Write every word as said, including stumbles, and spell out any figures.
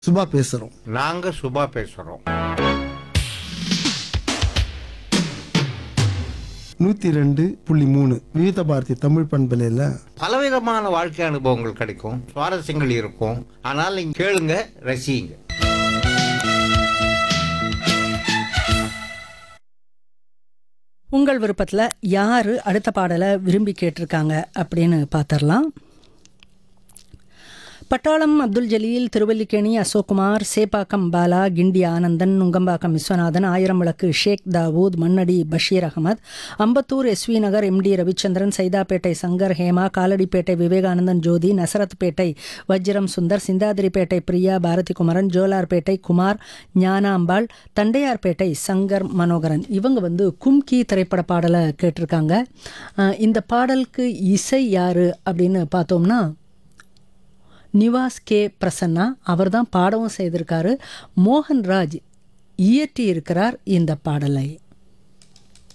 சுபா பேசுறோம். நாங்க சுபா பேசுறோம். நூத்தி ரெண்டு புள்ளி மூணு விவித பாரதி தமிழ் பண்பலையில பலவிதமான வாழ்க்கை அனுபவங்கள் கிடைக்கும், சுவாரஸ்யங்கள் இருக்கும். ஆனால் நீங்க கேளுங்க, ரசிங்க. உங்கள் விருப்பத்தில் யார் அடுத்த பாடலை விரும்பி கேட்டிருக்காங்க அப்படின்னு பார்த்துடலாம். பட்டாளம் அப்துல் ஜலீல், திருவல்லிக்கேணி அசோக்குமார், சேப்பாக்கம் பாலா, கிண்டி ஆனந்தன், நுங்கம்பாக்கம் விஸ்வநாதன், ஆயிரம் விளக்கு ஷேக் தாவூத், மண்ணடி பஷீர் அகமது, அம்பத்தூர் எஸ்வி நகர் எம்டி ரவிச்சந்திரன், சைதாப்பேட்டை சங்கர் ஹேமா, காலடிப்பேட்டை விவேகானந்தன் ஜோதி, நசரத்பேட்டை வஜ்ரம் சுந்தர், சிந்தாதிரிப்பேட்டை பிரியா பாரதி குமரன், ஜோலார்பேட்டை குமார் ஞானாம்பாள், தண்டையார்பேட்டை சங்கர் மனோகரன். இவங்க வந்து கும்கி திரைப்பட பாடலை கேட்டிருக்காங்க. இந்த பாடலுக்கு இசை யாரு அப்படின்னு பார்த்தோம்னா நிவாஸ் கே பிரசன்னா. அவர் தான் பாடவும் செய்திருக்காரு. மோகன்ராஜ் இயற்றி இருக்கிறார் இந்த பாடலை.